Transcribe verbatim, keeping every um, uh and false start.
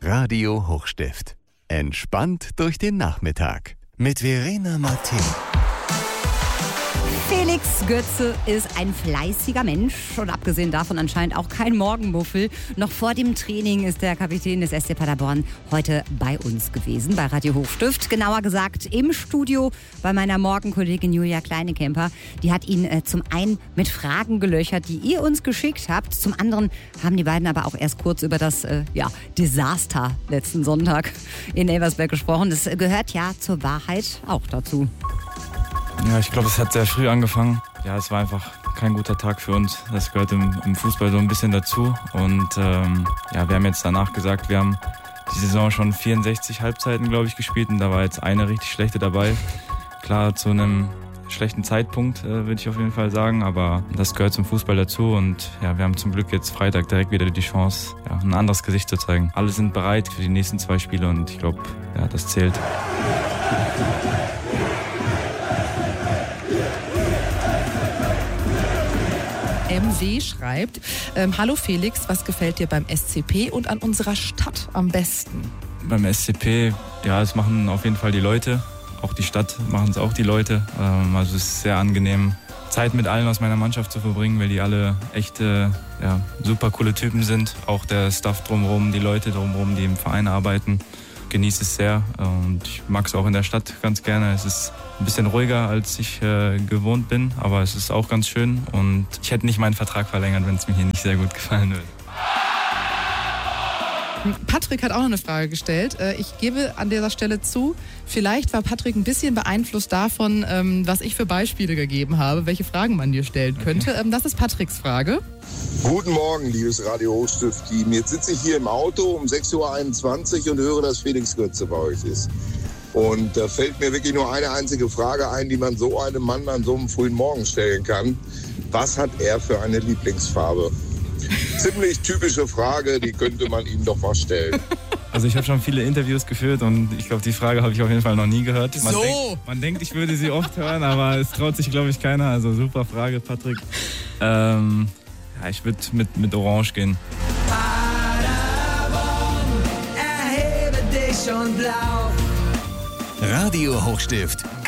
Radio Hochstift. Entspannt durch den Nachmittag. Mit Verena Martin. Felix Götze ist ein fleißiger Mensch und abgesehen davon anscheinend auch kein Morgenmuffel. Noch vor dem Training ist der Kapitän des S C Paderborn heute bei uns gewesen, bei Radio Hochstift. Genauer gesagt im Studio bei meiner Morgenkollegin Julia Kleinekemper. Die hat ihn äh, zum einen mit Fragen gelöchert, die ihr uns geschickt habt. Zum anderen haben die beiden aber auch erst kurz über das äh, ja, Desaster letzten Sonntag in Elversberg gesprochen. Das gehört ja zur Wahrheit auch dazu. Ja, ich glaube, es hat sehr früh angefangen. Ja, es war einfach kein guter Tag für uns. Das gehört im, im Fußball so ein bisschen dazu. Und ähm, ja, wir haben jetzt danach gesagt, wir haben die Saison schon vierundsechzig Halbzeiten, glaube ich, gespielt. Und da war jetzt eine richtig schlechte dabei. Klar, zu einem schlechten Zeitpunkt, äh, würde ich auf jeden Fall sagen. Aber das gehört zum Fußball dazu. Und ja, wir haben zum Glück jetzt Freitag direkt wieder die Chance, ja, ein anderes Gesicht zu zeigen. Alle sind bereit für die nächsten zwei Spiele und ich glaube, ja, das zählt. M W schreibt, ähm, hallo Felix, was gefällt dir beim S C P und an unserer Stadt am besten? Beim S C P, ja, es machen auf jeden Fall die Leute. Auch die Stadt machen es auch die Leute. Ähm, also es ist sehr angenehm, Zeit mit allen aus meiner Mannschaft zu verbringen, weil die alle echte, ja, super coole Typen sind. Auch der Staff drumherum, die Leute drumherum, die im Verein arbeiten. Genieße es sehr und ich mag es auch in der Stadt ganz gerne. Es ist ein bisschen ruhiger, als ich äh, gewohnt bin, aber es ist auch ganz schön und ich hätte nicht meinen Vertrag verlängert, wenn es mir hier nicht sehr gut gefallen würde. Patrick hat auch noch eine Frage gestellt. Ich gebe an dieser Stelle zu, vielleicht war Patrick ein bisschen beeinflusst davon, was ich für Beispiele gegeben habe, welche Fragen man dir stellen könnte. Okay. Das ist Patricks Frage. Guten Morgen, liebes Radio Hochstift-Team. Jetzt sitze ich hier im Auto um sechs Uhr einundzwanzig und höre, dass Felix Götze bei euch ist. Und da fällt mir wirklich nur eine einzige Frage ein, die man so einem Mann an so einem frühen Morgen stellen kann. Was hat er für eine Lieblingsfarbe? Ziemlich typische Frage, die könnte man ihm doch mal stellen. Also ich habe schon viele Interviews geführt und ich glaube, die Frage habe ich auf jeden Fall noch nie gehört. Man so! Denkt, man denkt, ich würde sie oft hören, aber es traut sich, glaube ich, keiner. Also super Frage, Patrick. Ähm, ja, ich würde mit, mit Orange gehen. Radio Hochstift.